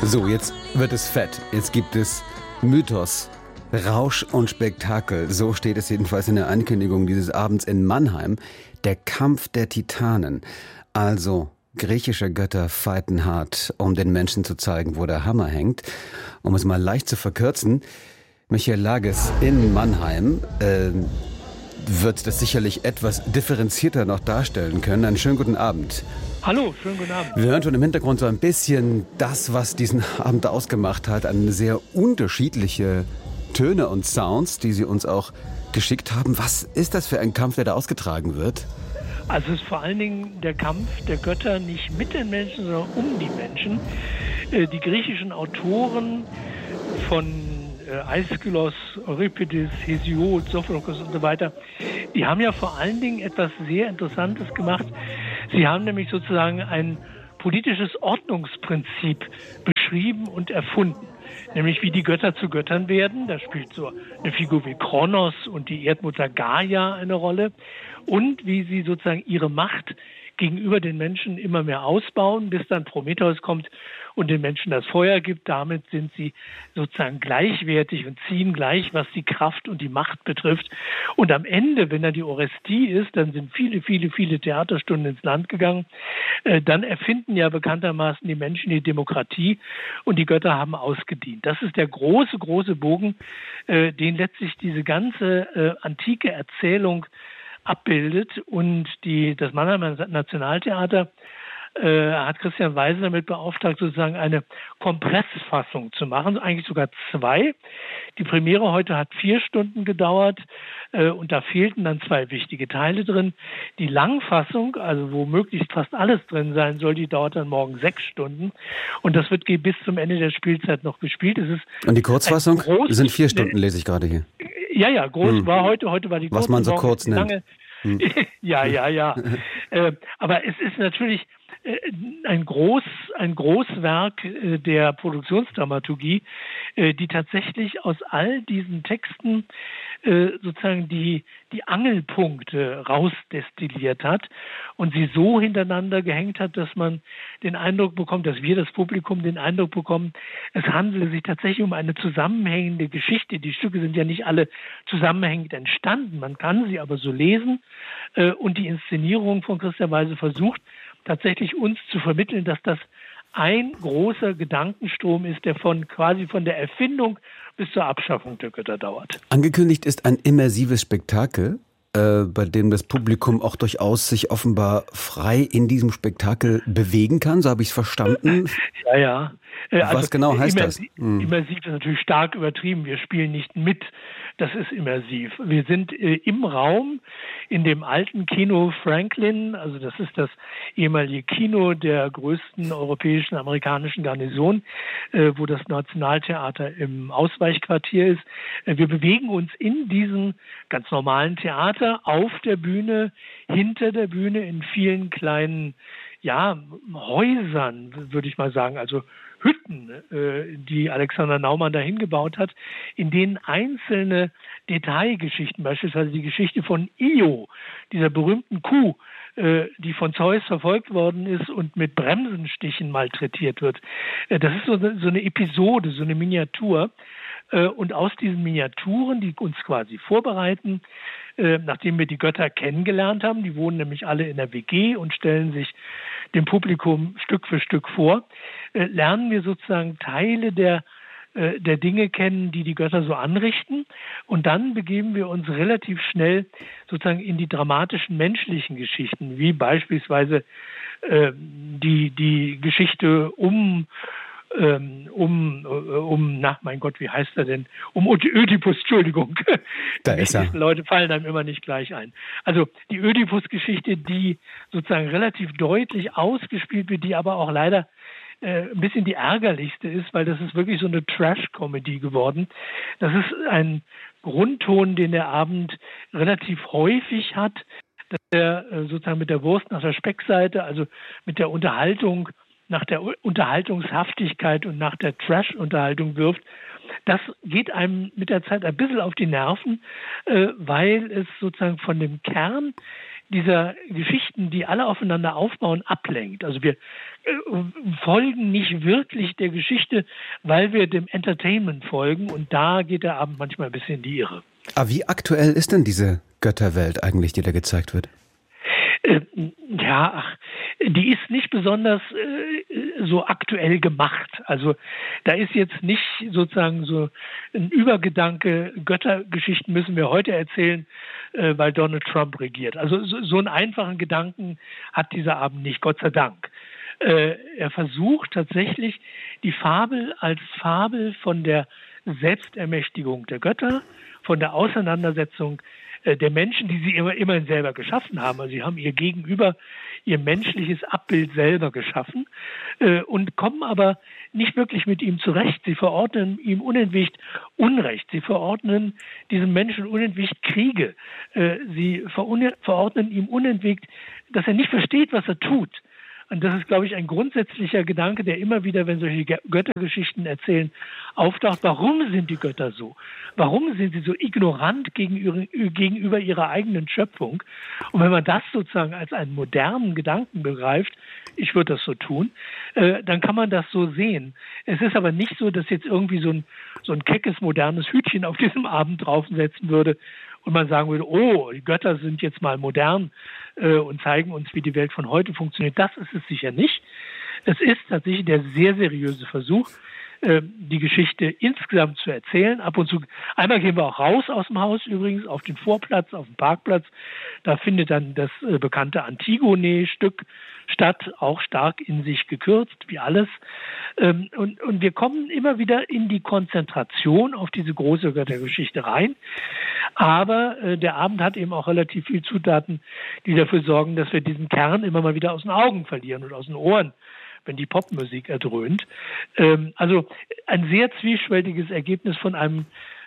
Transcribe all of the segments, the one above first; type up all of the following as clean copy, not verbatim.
So, jetzt wird es fett. Jetzt gibt es Mythos, Rausch und Spektakel. So steht es jedenfalls in der Ankündigung dieses Abends in Mannheim. Der Kampf der Titanen. Also griechische Götter fighten hart, um den Menschen zu zeigen, wo der Hammer hängt. Um es mal leicht zu verkürzen, Michael Lages in Mannheim wird das sicherlich etwas differenzierter noch darstellen können. Einen schönen guten Abend. Hallo, schönen guten Abend. Wir hören schon im Hintergrund so ein bisschen das, was diesen Abend ausgemacht hat. Eine sehr unterschiedliche Töne und Sounds, die Sie uns auch geschickt haben. Was ist das für ein Kampf, der da ausgetragen wird? Also es ist vor allen Dingen der Kampf der Götter nicht mit den Menschen, sondern um die Menschen. Die griechischen Autoren von Aeschylus, Euripides, Hesiod, Sophokles und so weiter, die haben ja vor allen Dingen etwas sehr Interessantes gemacht. Sie haben nämlich sozusagen ein politisches Ordnungsprinzip beschrieben und erfunden. Nämlich wie die Götter zu Göttern werden. Da spielt so eine Figur wie Kronos und die Erdmutter Gaia eine Rolle. Und wie sie sozusagen ihre Macht gegenüber den Menschen immer mehr ausbauen, bis dann Prometheus kommt und den Menschen das Feuer gibt. Damit sind sie sozusagen gleichwertig und ziehen gleich, was die Kraft und die Macht betrifft. Und am Ende, wenn dann die Orestie ist, dann sind viele Theaterstunden ins Land gegangen. Dann erfinden ja bekanntermaßen die Menschen die Demokratie und die Götter haben ausgedient. Das ist der große Bogen, den letztlich diese ganze antike Erzählung abbildet. Und das Mannheimer Nationaltheater hat Christian Weise damit beauftragt, sozusagen eine Kompressfassung zu machen, eigentlich sogar 2. Die Premiere heute hat 4 Stunden gedauert und da fehlten dann 2 wichtige Teile drin. Die Langfassung, also wo möglichst fast alles drin sein soll, die dauert dann morgen 6 Stunden und das wird bis zum Ende der Spielzeit noch gespielt. Und die Kurzfassung sind 4 Stunden, lese ich gerade hier. Ja, groß war heute war die kurz. Was man so kurz nennt. Ja. Aber es ist natürlich ein Großwerk der Produktionsdramaturgie, die tatsächlich aus all diesen Texten sozusagen die Angelpunkte rausdestilliert hat und sie so hintereinander gehängt hat, dass man den Eindruck bekommt, dass wir, das Publikum, den Eindruck bekommen, es handele sich tatsächlich um eine zusammenhängende Geschichte. Die Stücke sind ja nicht alle zusammenhängend entstanden, man kann sie aber so lesen und die Inszenierung von Christian Weise versucht, tatsächlich uns zu vermitteln, dass das ein großer Gedankenstrom ist, der quasi von der Erfindung bis zur Abschaffung der Götter dauert. Angekündigt ist ein immersives Spektakel, bei dem das Publikum auch durchaus sich offenbar frei in diesem Spektakel bewegen kann. So habe ich es verstanden. Ja. Was genau heißt das? Immersiv ist natürlich stark übertrieben. Wir spielen nicht mit. Das ist immersiv. Wir sind im Raum in dem alten Kino Franklin. Also das ist das ehemalige Kino der größten europäischen amerikanischen Garnison, wo das Nationaltheater im Ausweichquartier ist. Wir bewegen uns in diesem ganz normalen Theater auf der Bühne, hinter der Bühne in vielen kleinen Häusern, würde ich mal sagen, also Hütten, die Alexander Naumann dahin gebaut hat, in denen einzelne Detailgeschichten, beispielsweise die Geschichte von Io, dieser berühmten Kuh, die von Zeus verfolgt worden ist und mit Bremsenstichen malträtiert wird. Das ist so eine Episode, so eine Miniatur. Und aus diesen Miniaturen, die uns quasi vorbereiten, nachdem wir die Götter kennengelernt haben, die wohnen nämlich alle in der WG und stellen sich dem Publikum Stück für Stück vor, lernen wir sozusagen Teile der Dinge kennen, die die Götter so anrichten. Und dann begeben wir uns relativ schnell sozusagen in die dramatischen menschlichen Geschichten, wie beispielsweise die Geschichte um Ödipus, Entschuldigung. Da ist er. Die Leute fallen einem immer nicht gleich ein. Also die Ödipus-Geschichte, die sozusagen relativ deutlich ausgespielt wird, die aber auch leider ein bisschen die ärgerlichste ist, weil das ist wirklich so eine Trash-Comedy geworden. Das ist ein Grundton, den der Abend relativ häufig hat, dass er sozusagen mit der Wurst nach der Speckseite, also mit der Unterhaltung, nach der Unterhaltungshaftigkeit und nach der Trash-Unterhaltung wirft. Das geht einem mit der Zeit ein bisschen auf die Nerven, weil es sozusagen von dem Kern dieser Geschichten, die alle aufeinander aufbauen, ablenkt. Also wir folgen nicht wirklich der Geschichte, weil wir dem Entertainment folgen, und da geht der Abend manchmal ein bisschen in die Irre. Aber wie aktuell ist denn diese Götterwelt eigentlich, die da gezeigt wird? Die ist nicht besonders so aktuell gemacht. Also da ist jetzt nicht sozusagen so ein Übergedanke, Göttergeschichten müssen wir heute erzählen, weil Donald Trump regiert. Also so einen einfachen Gedanken hat dieser Abend nicht, Gott sei Dank. Er versucht tatsächlich, die Fabel als Fabel von der Selbstermächtigung der Götter, von der Auseinandersetzung der Menschen, die sie immerhin selber geschaffen haben. Also sie haben ihr Gegenüber, ihr menschliches Abbild selber geschaffen und kommen aber nicht wirklich mit ihm zurecht. Sie verordnen ihm unentwegt Unrecht. Sie verordnen diesem Menschen unentwegt Kriege. Sie verordnen ihm unentwegt, dass er nicht versteht, was er tut. Und das ist, glaube ich, ein grundsätzlicher Gedanke, der immer wieder, wenn solche Göttergeschichten erzählen, auftaucht. Warum sind die Götter so? Warum sind sie so ignorant gegenüber ihrer eigenen Schöpfung? Und wenn man das sozusagen als einen modernen Gedanken begreift, ich würde das so tun, dann kann man das so sehen. Es ist aber nicht so, dass jetzt irgendwie so ein keckes, modernes Hütchen auf diesem Abend draufsetzen würde und man sagen würde, oh, die Götter sind jetzt mal modern und zeigen uns, wie die Welt von heute funktioniert. Das ist es sicher nicht. Es ist tatsächlich der sehr seriöse Versuch, die Geschichte insgesamt zu erzählen. Ab und zu, einmal gehen wir auch raus aus dem Haus übrigens, auf den Vorplatz, auf den Parkplatz. Da findet dann das bekannte Antigone-Stück statt, auch stark in sich gekürzt, wie alles. Und wir kommen immer wieder in die Konzentration auf diese große Göttergeschichte rein. Aber der Abend hat eben auch relativ viele Zutaten, die dafür sorgen, dass wir diesen Kern immer mal wieder aus den Augen verlieren und aus den Ohren, wenn die Popmusik erdröhnt. Also ein sehr zwiespältiges Ergebnis von einem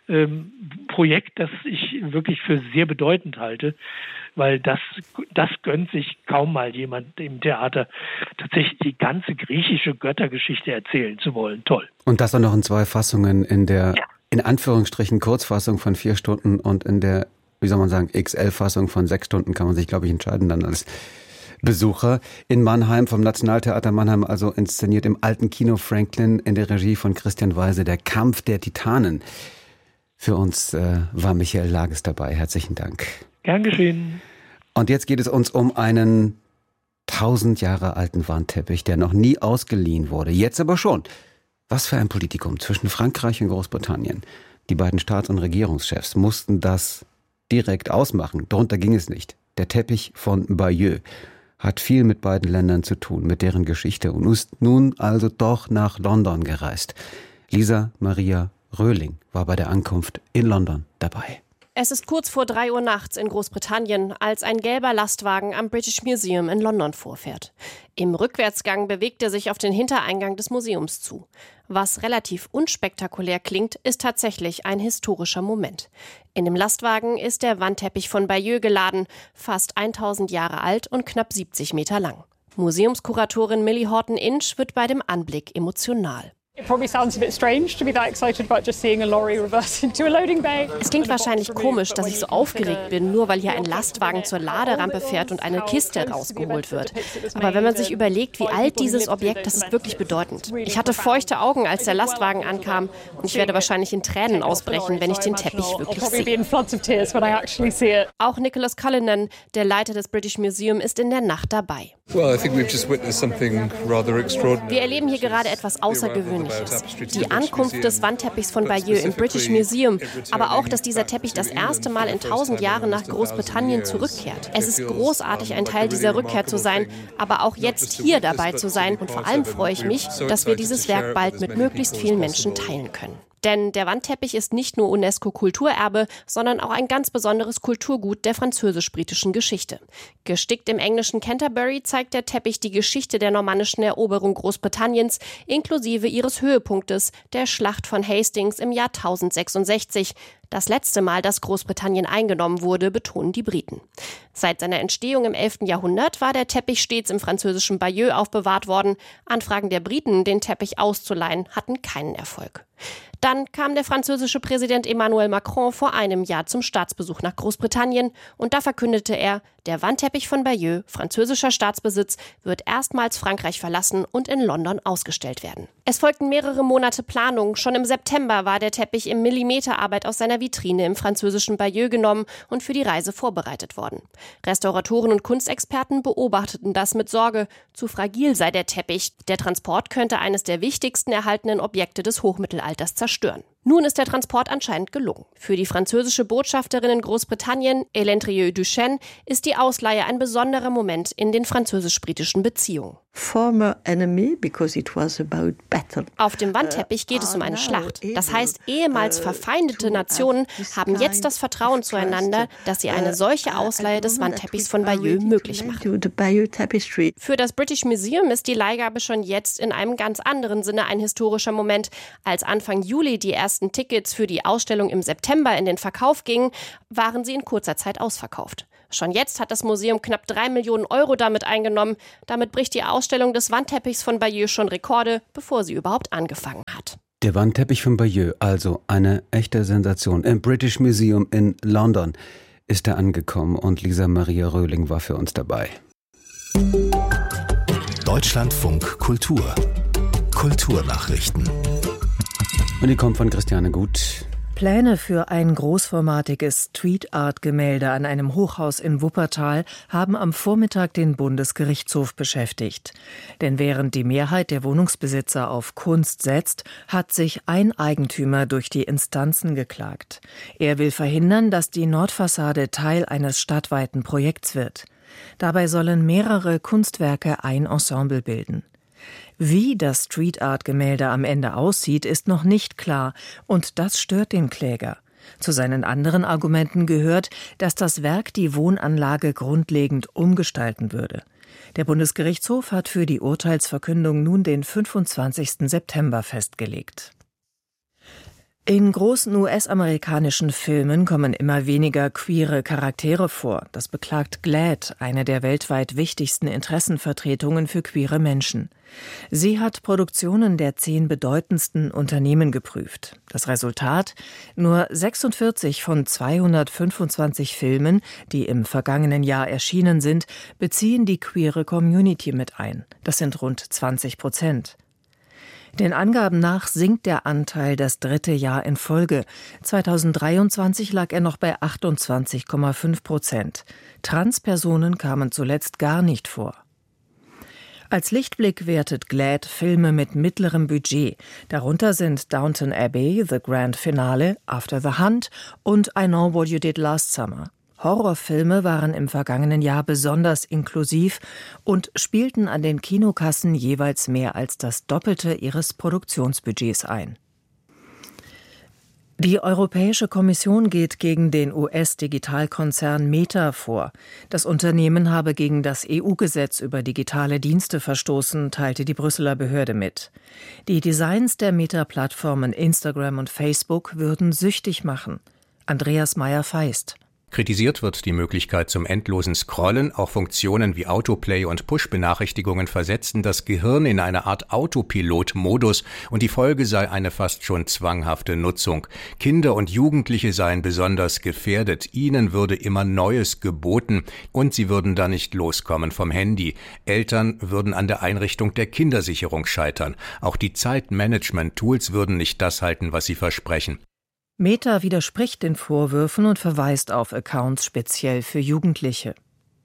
Projekt, das ich wirklich für sehr bedeutend halte, weil das gönnt sich kaum mal jemand im Theater, tatsächlich die ganze griechische Göttergeschichte erzählen zu wollen. Toll. Und das dann noch in 2 Fassungen, in der in Anführungsstrichen Kurzfassung von 4 Stunden und in der, wie soll man sagen, XL-Fassung von 6 Stunden kann man sich, glaube ich, entscheiden dann als Besucher. In Mannheim, vom Nationaltheater Mannheim, also inszeniert im Alten Kino Franklin in der Regie von Christian Weise, der Kampf der Titanen. Für uns war Michael Lages dabei. Herzlichen Dank. Gern geschehen. Und jetzt geht es uns um einen 1000 Jahre alten Wandteppich, der noch nie ausgeliehen wurde. Jetzt aber schon. Was für ein Politikum zwischen Frankreich und Großbritannien. Die beiden Staats- und Regierungschefs mussten das direkt ausmachen. Darunter ging es nicht. Der Teppich von Bayeux hat viel mit beiden Ländern zu tun, mit deren Geschichte, und ist nun also doch nach London gereist. Lisa Maria Röhling war bei der Ankunft in London dabei. Es ist kurz vor 3 Uhr nachts in Großbritannien, als ein gelber Lastwagen am British Museum in London vorfährt. Im Rückwärtsgang bewegt er sich auf den Hintereingang des Museums zu. Was relativ unspektakulär klingt, ist tatsächlich ein historischer Moment. In dem Lastwagen ist der Wandteppich von Bayeux geladen, fast 1000 Jahre alt und knapp 70 Meter lang. Museumskuratorin Millie Horton-Inch wird bei dem Anblick emotional. Es klingt wahrscheinlich komisch, dass ich so aufgeregt bin, nur weil hier ein Lastwagen zur Laderampe fährt und eine Kiste rausgeholt wird. Aber wenn man sich überlegt, wie alt dieses Objekt, das ist wirklich bedeutend. Ich hatte feuchte Augen, als der Lastwagen ankam, und ich werde wahrscheinlich in Tränen ausbrechen, wenn ich den Teppich wirklich sehe. Auch Nicholas Cullinan, der Leiter des British Museum, ist in der Nacht dabei. Wir erleben hier gerade etwas Außergewöhnliches. Die Ankunft des Wandteppichs von Bayeux im British Museum, aber auch, dass dieser Teppich das erste Mal in 1000 Jahren nach Großbritannien zurückkehrt. Es ist großartig, ein Teil dieser Rückkehr zu sein, aber auch jetzt hier dabei zu sein. Und vor allem freue ich mich, dass wir dieses Werk bald mit möglichst vielen Menschen teilen können. Denn der Wandteppich ist nicht nur UNESCO-Kulturerbe, sondern auch ein ganz besonderes Kulturgut der französisch-britischen Geschichte. Gestickt im englischen Canterbury zeigt der Teppich die Geschichte der normannischen Eroberung Großbritanniens, inklusive ihres Höhepunktes, der Schlacht von Hastings im Jahr 1066. Das letzte Mal, dass Großbritannien eingenommen wurde, betonen die Briten. Seit seiner Entstehung im 11. Jahrhundert war der Teppich stets im französischen Bayeux aufbewahrt worden. Anfragen der Briten, den Teppich auszuleihen, hatten keinen Erfolg. Dann kam der französische Präsident Emmanuel Macron vor einem Jahr zum Staatsbesuch nach Großbritannien und da verkündete er, Der Wandteppich von Bayeux, französischer Staatsbesitz, wird erstmals Frankreich verlassen und in London ausgestellt werden. Es folgten mehrere Monate Planung. Schon im September war der Teppich in Millimeterarbeit aus seiner Vitrine im französischen Bayeux genommen und für die Reise vorbereitet worden. Restauratoren und Kunstexperten beobachteten das mit Sorge. Zu fragil sei der Teppich. Der Transport könnte eines der wichtigsten erhaltenen Objekte des Hochmittelalters zerstören. Nun ist der Transport anscheinend gelungen. Für die französische Botschafterin in Großbritannien, Hélène Trieux-Duchesne, ist die Ausleihe ein besonderer Moment in den französisch-britischen Beziehungen. Auf dem Wandteppich geht es um eine Schlacht. Das heißt, ehemals verfeindete Nationen haben jetzt das Vertrauen zueinander, dass sie eine solche Ausleihe des Wandteppichs von Bayeux möglich machen. Für das British Museum ist die Leihgabe schon jetzt in einem ganz anderen Sinne ein historischer Moment. Als Anfang Juli die ersten Tickets für die Ausstellung im September in den Verkauf gingen, waren sie in kurzer Zeit ausverkauft. Schon jetzt hat das Museum knapp 3 Millionen Euro damit eingenommen. Damit bricht die Ausstellung des Wandteppichs von Bayeux schon Rekorde, bevor sie überhaupt angefangen hat. Der Wandteppich von Bayeux, also eine echte Sensation. Im British Museum in London ist er angekommen und Lisa Maria Röhling war für uns dabei. Deutschlandfunk Kultur. Kulturnachrichten. Und die kommt von Christiane Gut. Pläne für ein großformatiges Street-Art-Gemälde an einem Hochhaus in Wuppertal haben am Vormittag den Bundesgerichtshof beschäftigt. Denn während die Mehrheit der Wohnungsbesitzer auf Kunst setzt, hat sich ein Eigentümer durch die Instanzen geklagt. Er will verhindern, dass die Nordfassade Teil eines stadtweiten Projekts wird. Dabei sollen mehrere Kunstwerke ein Ensemble bilden. Wie das Street-Art-Gemälde am Ende aussieht, ist noch nicht klar und das stört den Kläger. Zu seinen anderen Argumenten gehört, dass das Werk die Wohnanlage grundlegend umgestalten würde. Der Bundesgerichtshof hat für die Urteilsverkündung nun den 25. September festgelegt. In großen US-amerikanischen Filmen kommen immer weniger queere Charaktere vor. Das beklagt GLAAD, eine der weltweit wichtigsten Interessenvertretungen für queere Menschen. Sie hat Produktionen der 10 bedeutendsten Unternehmen geprüft. Das Resultat? Nur 46 von 225 Filmen, die im vergangenen Jahr erschienen sind, beziehen die queere Community mit ein. Das sind rund 20%. Den Angaben nach sinkt der Anteil das 3. Jahr in Folge. 2023 lag er noch bei 28,5%. Transpersonen kamen zuletzt gar nicht vor. Als Lichtblick wertet GLAAD Filme mit mittlerem Budget. Darunter sind Downton Abbey, The Grand Finale, After the Hunt und I Know What You Did Last Summer. Horrorfilme waren im vergangenen Jahr besonders inklusiv und spielten an den Kinokassen jeweils mehr als das Doppelte ihres Produktionsbudgets ein. Die Europäische Kommission geht gegen den US-Digitalkonzern Meta vor. Das Unternehmen habe gegen das EU-Gesetz über digitale Dienste verstoßen, teilte die Brüsseler Behörde mit. Die Designs der Meta-Plattformen Instagram und Facebook würden süchtig machen. Andreas Meyer-Feist. Kritisiert wird die Möglichkeit zum endlosen Scrollen. Auch Funktionen wie Autoplay und Push-Benachrichtigungen versetzten das Gehirn in eine Art Autopilot-Modus und die Folge sei eine fast schon zwanghafte Nutzung. Kinder und Jugendliche seien besonders gefährdet. Ihnen würde immer Neues geboten und sie würden da nicht loskommen vom Handy. Eltern würden an der Einrichtung der Kindersicherung scheitern. Auch die Zeitmanagement-Tools würden nicht das halten, was sie versprechen. Meta widerspricht den Vorwürfen und verweist auf Accounts speziell für Jugendliche.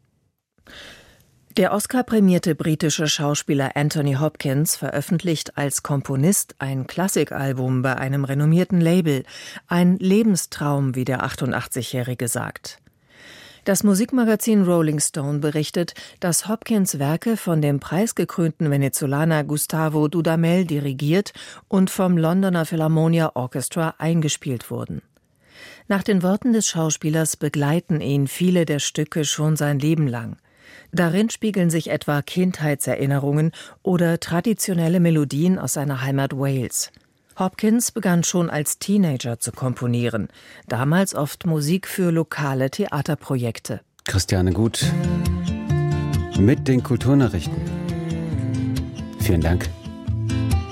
Der Oscar-prämierte britische Schauspieler Anthony Hopkins veröffentlicht als Komponist ein Klassikalbum bei einem renommierten Label. Ein Lebenstraum, wie der 88-Jährige sagt. Das Musikmagazin Rolling Stone berichtet, dass Hopkins Werke von dem preisgekrönten Venezolaner Gustavo Dudamel dirigiert und vom Londoner Philharmonia Orchestra eingespielt wurden. Nach den Worten des Schauspielers begleiten ihn viele der Stücke schon sein Leben lang. Darin spiegeln sich etwa Kindheitserinnerungen oder traditionelle Melodien aus seiner Heimat Wales. Hopkins begann schon als Teenager zu komponieren, damals oft Musik für lokale Theaterprojekte. Christiane Gut mit den Kulturnachrichten. Vielen Dank.